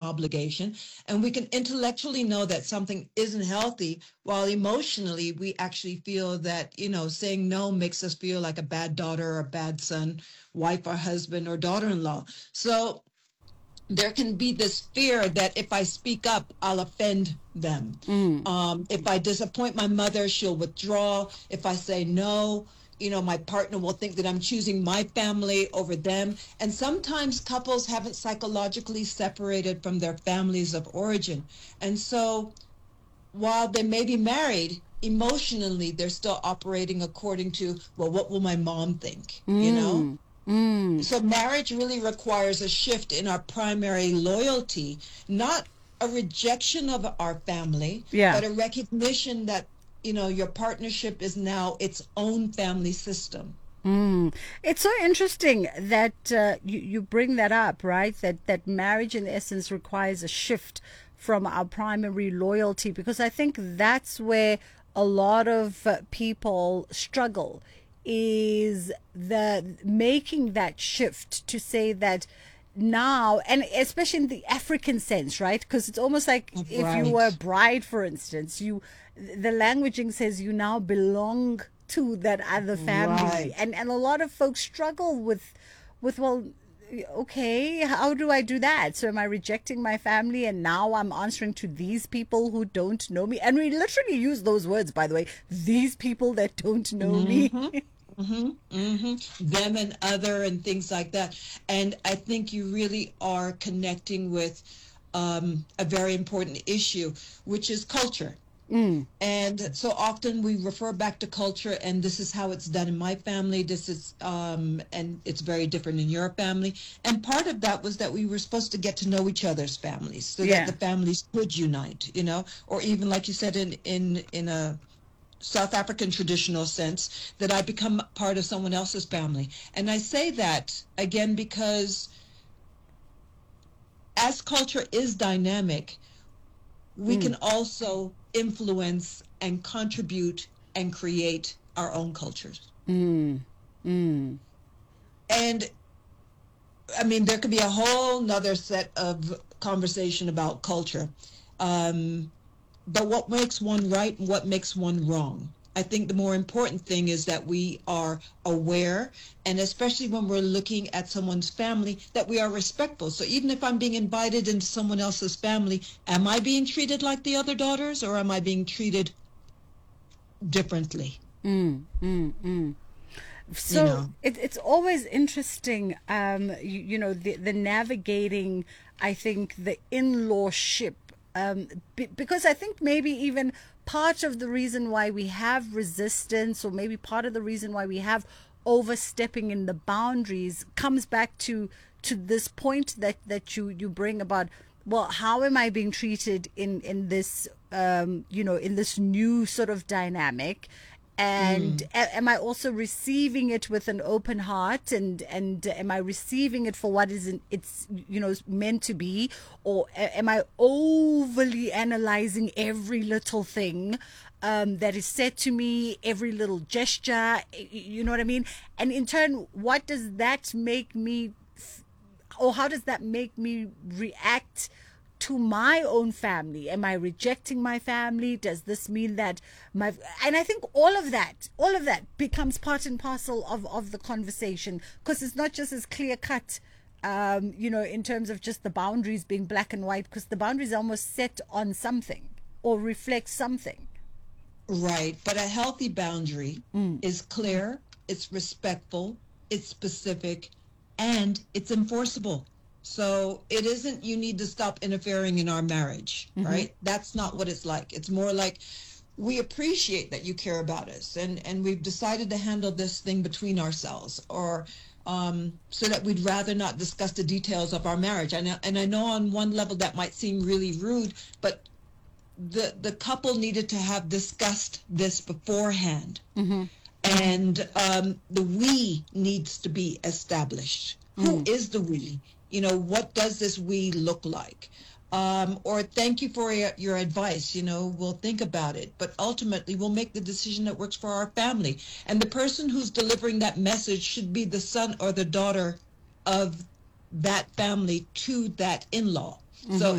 obligation. And we can intellectually know that something isn't healthy, while emotionally we actually feel that, saying no makes us feel like a bad daughter or a bad son, wife or husband or daughter-in-law. So there can be this fear that if I speak up, I'll offend them. If I disappoint my mother, she'll withdraw. If I say no, my partner will think that I'm choosing my family over them. And sometimes couples haven't psychologically separated from their families of origin. And so while they may be married, emotionally, they're still operating according to, well, what will my mom think, So marriage really requires a shift in our primary loyalty, not a rejection of our family, but a recognition that, your partnership is now its own family system. It's so interesting that you bring that up, right? That marriage in essence requires a shift from our primary loyalty, because I think that's where a lot of people struggle, is the making that shift to say that now, and especially in the African sense, right? Because it's almost like if you were a bride, for instance, the languaging says you now belong to that other family, and a lot of folks struggle with well, okay, how do I do that? So am I rejecting my family and now I'm answering to these people who don't know me? And we literally use those words, by the way, these people that don't know me. Them and other and things like that. And I think you really are connecting with a very important issue, which is culture. And so often we refer back to culture, and this is how it's done in my family. This is, and it's very different in your family. And part of that was that we were supposed to get to know each other's families so that the families could unite, or even like you said in a South African traditional sense, that I become part of someone else's family. And I say that again because as culture is dynamic, we can also influence and contribute and create our own cultures. And I mean, there could be a whole nother set of conversation about culture. But what makes one right and what makes one wrong? I think the more important thing is that we are aware, and especially when we're looking at someone's family, that we are respectful. So even if I'm being invited into someone else's family, am I being treated like the other daughters, or am I being treated differently? So it's always interesting, the navigating, I think, the in-law-ship, because I think maybe even part of the reason why we have resistance, or maybe part of the reason why we have overstepping in the boundaries, comes back to this point that you bring about, well, how am I being treated in this in this new sort of dynamic, and am I also receiving it with an open heart, and am I receiving it for what it's meant to be, or am I overly analyzing every little thing that is said to me, every little gesture, you know what I mean? And in turn, what does that make me, or how does that make me react to my own family? Am I rejecting my family? Does this mean that and I think all of that becomes part and parcel of the conversation, because it's not just as clear cut, in terms of just the boundaries being black and white, because the boundaries are almost set on something or reflect something. Right. But a healthy boundary is clear, it's respectful, it's specific, and it's enforceable. So it isn't you need to stop interfering in our marriage, right? That's not what it's like. It's more like we appreciate that you care about us, and we've decided to handle this thing between ourselves, or so that we'd rather not discuss the details of our marriage. And I know on one level that might seem really rude, but the couple needed to have discussed this beforehand. And the we needs to be established. Who is the we? What does this we look like? Or thank you for your advice. We'll think about it. But ultimately, we'll make the decision that works for our family. And the person who's delivering that message should be the son or the daughter of that family to that in-law. So